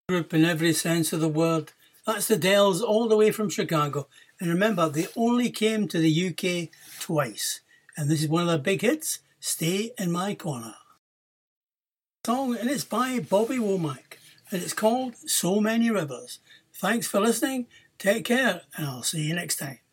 Group in every sense of the word. That's the Dells all the way from Chicago. And remember, they only came to the UK twice. And this is one of their big hits, Stay in My Corner. Song, and it's by Bobby Womack. And it's called So Many Rivers. Thanks for listening. Take care, and I'll see you next time.